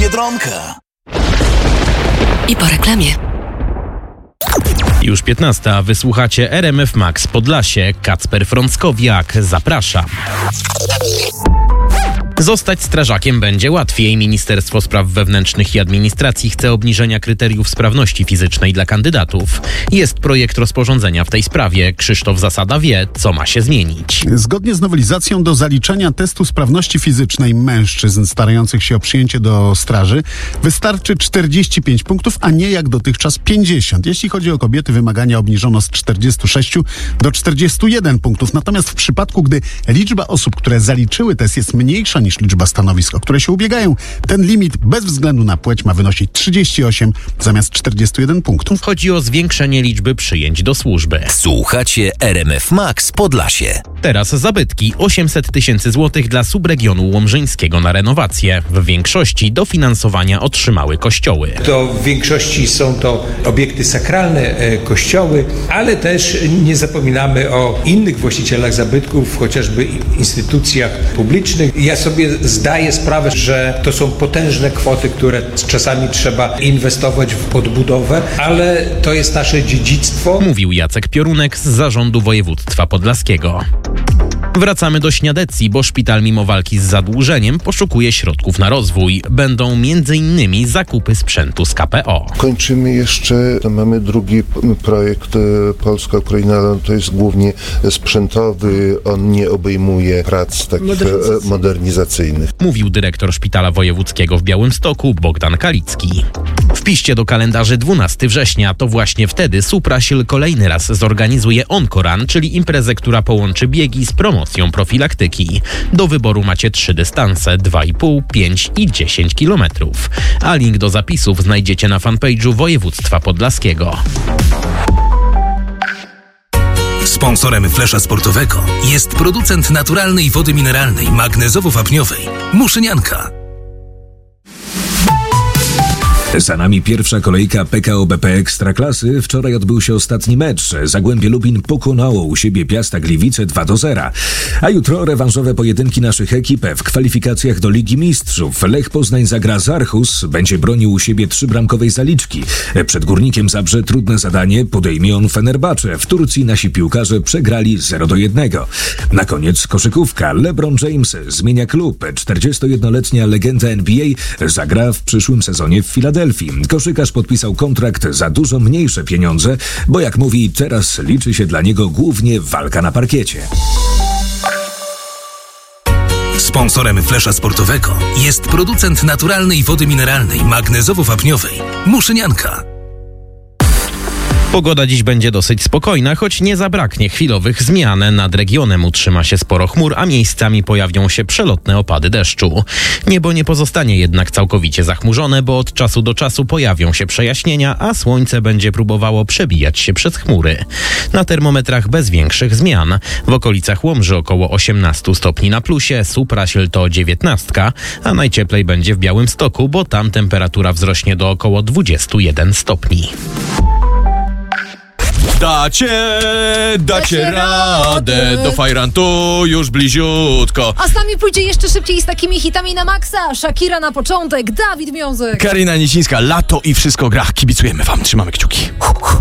Biedronka. I po reklamie. Już 15. Wysłuchacie RMF Max Podlasie. Kacper Frąckowiak zaprasza. Zostać strażakiem będzie łatwiej. Ministerstwo Spraw Wewnętrznych i Administracji chce obniżenia kryteriów sprawności fizycznej dla kandydatów. Jest projekt rozporządzenia w tej sprawie. Krzysztof Zasada wie, co ma się zmienić. Zgodnie z nowelizacją do zaliczenia testu sprawności fizycznej mężczyzn starających się o przyjęcie do straży wystarczy 45 punktów, a nie jak dotychczas 50. Jeśli chodzi o kobiety, wymagania obniżono z 46 do 41 punktów. Natomiast w przypadku, gdy liczba osób, które zaliczyły test, jest mniejsza niż liczba stanowisk, o które się ubiegają, ten limit bez względu na płeć ma wynosić 38 zamiast 41 punktów. Chodzi o zwiększenie liczby przyjęć do służby. Słuchacie RMF Max Podlasie. Teraz zabytki. 800 000 złotych dla subregionu łomżyńskiego na renowację. W większości dofinansowania otrzymały kościoły. To w większości są to obiekty sakralne, kościoły, ale też nie zapominamy o innych właścicielach zabytków, chociażby instytucjach publicznych. Ja sobie zdaję sprawę, że to są potężne kwoty, które czasami trzeba inwestować w odbudowę, ale to jest nasze dziedzictwo. Mówił Jacek Piorunek z Zarządu Województwa Podlaskiego. Wracamy do Śniadecji, bo szpital mimo walki z zadłużeniem poszukuje środków na rozwój. Będą m.in. zakupy sprzętu z KPO. Kończymy jeszcze, mamy drugi projekt Polska-Ukraina, to jest głównie sprzętowy, on nie obejmuje prac takich modernizacyjnych. Mówił dyrektor Szpitala Wojewódzkiego w Białymstoku Bogdan Kalicki. Wpiszcie do kalendarzy 12 września, to właśnie wtedy Suprasil kolejny raz zorganizuje Onkoran, czyli imprezę, która połączy biegi z promocją profilaktyki. Do wyboru macie 3 dystanse, 2,5, 5 i 10 kilometrów. A link do zapisów znajdziecie na fanpage'u Województwa Podlaskiego. Sponsorem Flesza Sportowego jest producent naturalnej wody mineralnej magnezowo-wapniowej Muszynianka. Za nami pierwsza kolejka PKO BP Ekstraklasy. Wczoraj odbył się ostatni mecz. Zagłębie Lubin pokonało u siebie Piasta Gliwice 2-0. A jutro rewanżowe pojedynki naszych ekip w kwalifikacjach do Ligi Mistrzów. Lech Poznań zagra z Aarhus, będzie bronił u siebie 3-bramkowej zaliczki. Przed Górnikiem Zabrze trudne zadanie podejmie on Fenerbahce. W Turcji nasi piłkarze przegrali 0-1. Na koniec koszykówka. LeBron James zmienia klub. 41-letnia legenda NBA zagra w przyszłym sezonie w Filadelfii. Koszykarz podpisał kontrakt za dużo mniejsze pieniądze, bo jak mówi, teraz liczy się dla niego głównie walka na parkiecie. Sponsorem Flesza Sportowego jest producent naturalnej wody mineralnej magnezowo-wapniowej Muszynianka. Pogoda dziś będzie dosyć spokojna, choć nie zabraknie chwilowych zmian. Nad regionem utrzyma się sporo chmur, a miejscami pojawią się przelotne opady deszczu. Niebo nie pozostanie jednak całkowicie zachmurzone, bo od czasu do czasu pojawią się przejaśnienia, a słońce będzie próbowało przebijać się przez chmury. Na termometrach bez większych zmian. W okolicach Łomży około 18 stopni na plusie, Suprasil to 19, a najcieplej będzie w Białymstoku, bo tam temperatura wzrośnie do około 21 stopni. Dacie radę, do Fajrantu już bliziutko. A z nami pójdzie jeszcze szybciej z takimi hitami na maksa. Shakira na początek, Dawid Miązek. Karina Nicińska, lato i wszystko gra. Kibicujemy wam, trzymamy kciuki.